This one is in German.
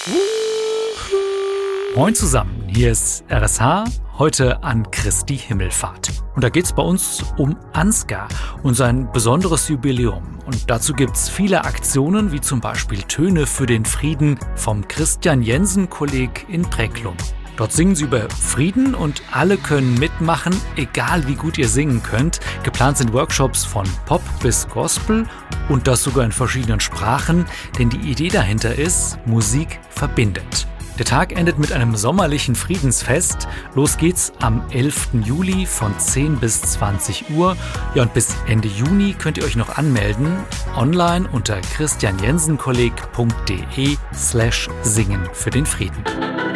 Moin zusammen, hier ist RSH, heute an Christi Himmelfahrt. Und da geht's bei uns um Ansgar und sein besonderes Jubiläum. Und dazu gibt's viele Aktionen, wie zum Beispiel Töne für den Frieden vom Christian Jensen Kolleg in Präglum. Dort singen sie über Frieden und alle können mitmachen, egal wie gut ihr singen könnt. Geplant sind Workshops von Pop bis Gospel und das sogar in verschiedenen Sprachen, denn die Idee dahinter ist, Musik verbindet. Der Tag endet mit einem sommerlichen Friedensfest. Los geht's am 11. Juli von 10 bis 20 Uhr. Ja, und bis Ende Juni könnt ihr euch noch anmelden. Online unter christianjensenkolleg.de/singen für den Frieden.